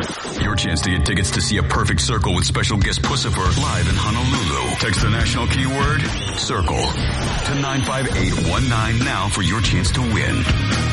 Your chance to get tickets to see A Perfect Circle with special guest Puscifer live in Honolulu. Text the national keyword, CIRCLE, to 95819 now for your chance to win.